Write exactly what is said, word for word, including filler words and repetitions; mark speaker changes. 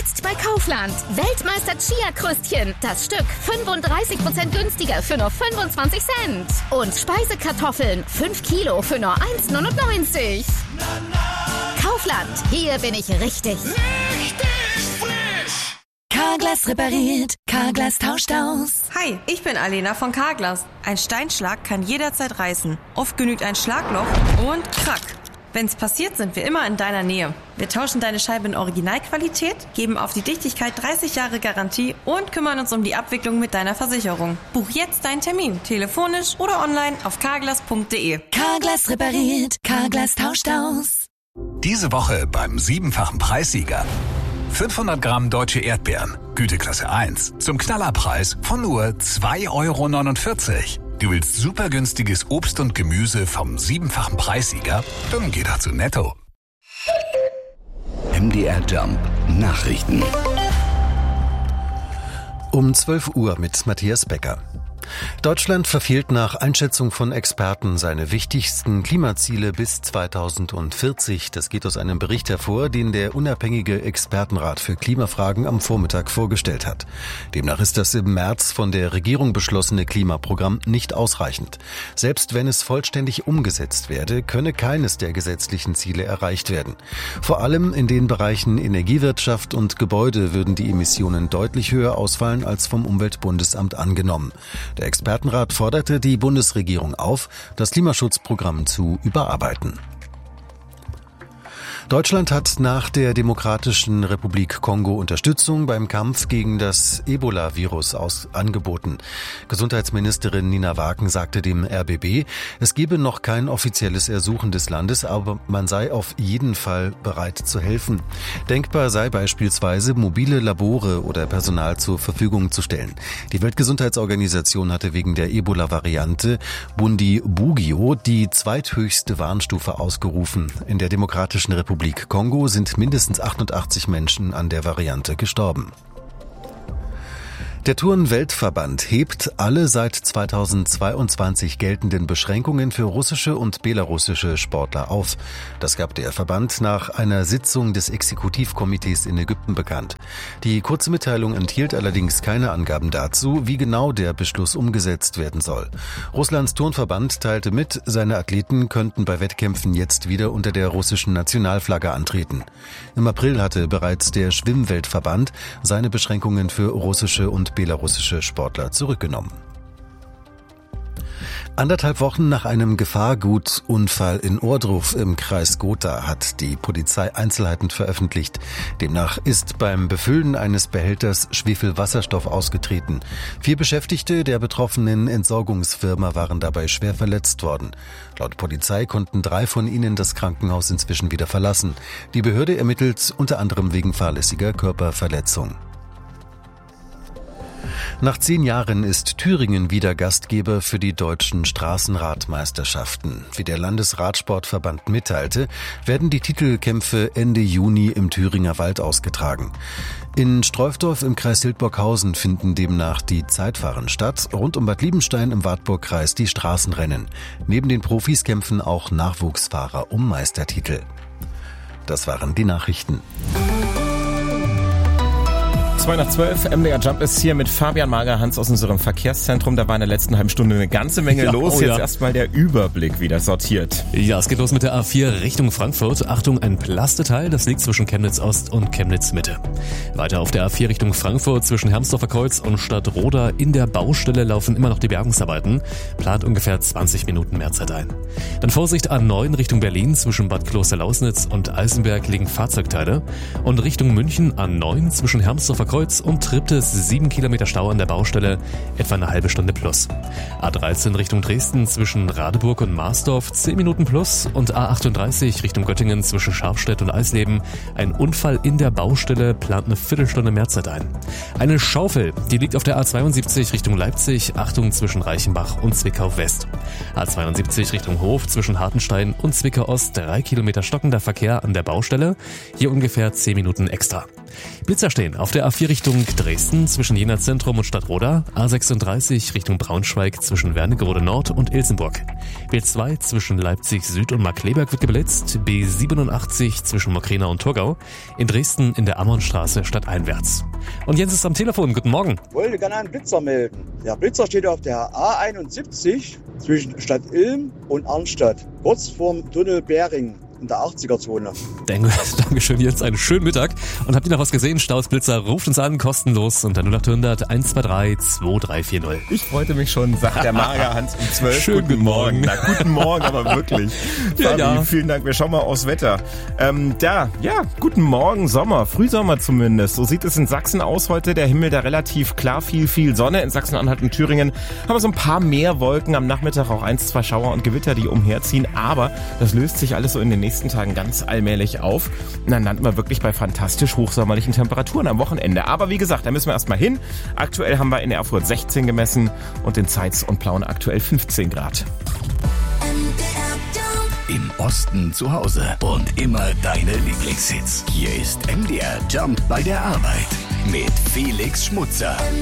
Speaker 1: Jetzt bei Kaufland. Weltmeister Chia-Krüstchen. Das Stück fünfunddreißig Prozent günstiger für nur fünfundzwanzig Cent. Und Speisekartoffeln fünf Kilo für nur eins neunundneunzig. Kaufland. Hier bin ich richtig.
Speaker 2: Richtig frisch.
Speaker 3: Carglass repariert. Carglass tauscht aus.
Speaker 4: Hi, ich bin Alena von Carglass. Ein Steinschlag kann jederzeit reißen. Oft genügt ein Schlagloch und krack. Wenn's passiert, sind wir immer in deiner Nähe. Wir tauschen deine Scheibe in Originalqualität, geben auf die Dichtigkeit dreißig Jahre Garantie und kümmern uns um die Abwicklung mit deiner Versicherung. Buch jetzt deinen Termin, telefonisch oder online auf carglass punkt de.
Speaker 3: Carglass repariert. Carglass tauscht aus.
Speaker 5: Diese Woche beim siebenfachen Preissieger. fünfhundert Gramm deutsche Erdbeeren, Güteklasse eins, zum Knallerpreis von nur zwei Euro neunundvierzig. Du willst super günstiges Obst und Gemüse vom siebenfachen Preissieger? Dann geh doch zu Netto.
Speaker 6: M D R Jump Nachrichten.
Speaker 7: Um zwölf Uhr mit Matthias Becker. Deutschland verfehlt nach Einschätzung von Experten seine wichtigsten Klimaziele bis zweitausendvierzig. Das geht aus einem Bericht hervor, den der unabhängige Expertenrat für Klimafragen am Vormittag vorgestellt hat. Demnach ist das im März von der Regierung beschlossene Klimaprogramm nicht ausreichend. Selbst wenn es vollständig umgesetzt werde, könne keines der gesetzlichen Ziele erreicht werden. Vor allem in den Bereichen Energiewirtschaft und Gebäude würden die Emissionen deutlich höher ausfallen als vom Umweltbundesamt angenommen. Der Expertenrat forderte die Bundesregierung auf, das Klimaschutzprogramm zu überarbeiten. Deutschland hat nach der Demokratischen Republik Kongo Unterstützung beim Kampf gegen das Ebola-Virus aus angeboten. Gesundheitsministerin Nina Waken sagte dem R B B, es gebe noch kein offizielles Ersuchen des Landes, aber man sei auf jeden Fall bereit zu helfen. Denkbar sei beispielsweise, mobile Labore oder Personal zur Verfügung zu stellen. Die Weltgesundheitsorganisation hatte wegen der Ebola-Variante Bundibugyo die zweithöchste Warnstufe ausgerufen. In der Demokratischen Republik Kongo sind mindestens achtundachtzig Menschen an der Variante gestorben. Der Turn-Weltverband hebt alle seit zweitausendzweiundzwanzig geltenden Beschränkungen für russische und belarussische Sportler auf. Das gab der Verband nach einer Sitzung des Exekutivkomitees in Ägypten bekannt. Die kurze Mitteilung enthielt allerdings keine Angaben dazu, wie genau der Beschluss umgesetzt werden soll. Russlands Turnverband teilte mit, seine Athleten könnten bei Wettkämpfen jetzt wieder unter der russischen Nationalflagge antreten. Im April hatte bereits der Schwimmweltverband seine Beschränkungen für russische und belarussische Sportler zurückgenommen. Anderthalb Wochen nach einem Gefahrgutunfall in Ohrdruf im Kreis Gotha hat die Polizei Einzelheiten veröffentlicht. Demnach ist beim Befüllen eines Behälters Schwefelwasserstoff ausgetreten. Vier Beschäftigte der betroffenen Entsorgungsfirma waren dabei schwer verletzt worden. Laut Polizei konnten drei von ihnen das Krankenhaus inzwischen wieder verlassen. Die Behörde ermittelt unter anderem wegen fahrlässiger Körperverletzung. Nach zehn Jahren ist Thüringen wieder Gastgeber für die deutschen Straßenradmeisterschaften. Wie der Landesradsportverband mitteilte, werden die Titelkämpfe Ende Juni im Thüringer Wald ausgetragen. In Streufdorf im Kreis Hildburghausen finden demnach die Zeitfahren statt, rund um Bad Liebenstein im Wartburgkreis die Straßenrennen. Neben den Profis kämpfen auch Nachwuchsfahrer um Meistertitel. Das waren die Nachrichten.
Speaker 8: zwei nach zwölf, M D R Jump ist hier mit Fabian Magerhans aus unserem Verkehrszentrum. Da war in der letzten halben Stunde eine ganze Menge ja, los. Oh Jetzt ja. erstmal der Überblick wieder sortiert.
Speaker 9: Ja, es geht los mit der A vier Richtung Frankfurt. Achtung, ein Plasteteil, das liegt zwischen Chemnitz Ost und Chemnitz Mitte. Weiter auf der A vier Richtung Frankfurt zwischen Hermsdorfer Kreuz und Stadtroda. In der Baustelle laufen immer noch die Bergungsarbeiten. Plant ungefähr zwanzig Minuten mehr Zeit ein. Dann Vorsicht, A neun Richtung Berlin zwischen Bad Klosterlausnitz und Eisenberg liegen Fahrzeugteile. Und Richtung München A neun zwischen Hermsdorfer Kreuz und Triptis, sieben Kilometer Stau an der Baustelle, etwa eine halbe Stunde plus. A dreizehn Richtung Dresden zwischen Radeburg und Marsdorf, zehn Minuten plus. Und A achtunddreißig Richtung Göttingen zwischen Scharfstedt und Eisleben. Ein Unfall in der Baustelle, plant eine Viertelstunde mehr Zeit ein. Eine Schaufel, die liegt auf der A zweiundsiebzig Richtung Leipzig, Achtung zwischen Reichenbach und Zwickau West. A zweiundsiebzig Richtung Hof zwischen Hartenstein und Zwickau Ost, drei Kilometer stockender Verkehr an der Baustelle, hier ungefähr zehn Minuten extra. Blitzer stehen auf der A vier vier Richtung Dresden zwischen Jena Zentrum und Stadtroda, A sechsunddreißig Richtung Braunschweig zwischen Wernigerode Nord und Ilsenburg. B zwei zwischen Leipzig Süd und Markkleeberg wird geblitzt, B siebenundachtzig zwischen Mokrena und Thurgau, in Dresden in der Ammonstraße stadteinwärts. Und Jens ist am Telefon, guten Morgen.
Speaker 10: Ich wollte gerne einen Blitzer melden. Der Blitzer steht auf der A einundsiebzig zwischen Stadt Ilm und Arnstadt, kurz vorm Tunnel Bering in der achtziger-Zone.
Speaker 9: Dankeschön, Jens, einen schönen Mittag. Und habt ihr noch was gesehen? Staus Blitzer, ruft uns an, kostenlos unter null acht hundert eins zwei drei zwei drei vier null.
Speaker 8: Ich freute mich schon, sagt der Magerhans um zwölf.
Speaker 9: Schönen guten Morgen.
Speaker 8: Na, guten Morgen, aber wirklich.
Speaker 9: Ja,
Speaker 8: Fabi,
Speaker 9: ja.
Speaker 8: Vielen Dank. Wir schauen mal aufs Wetter. Ähm, da, ja, guten Morgen, Sommer, Frühsommer zumindest. So sieht es in Sachsen aus heute. Der Himmel da relativ klar, viel, viel Sonne. In Sachsen-Anhalt und Thüringen haben wir so ein paar mehr Wolken. Am Nachmittag auch eins, zwei Schauer und Gewitter, die umherziehen. Aber das löst sich alles so in den nächsten Tagen ganz allmählich auf. Und dann landen wir wirklich bei fantastisch hochsommerlichen Temperaturen am Wochenende. Aber wie gesagt, da müssen wir erstmal hin. Aktuell haben wir in Erfurt sechzehn gemessen und in Zeitz und Plauen aktuell fünfzehn Grad.
Speaker 6: Im Osten zu Hause und immer deine Lieblingshits. Hier ist M D R Jump bei der Arbeit mit Felix Schmutzer.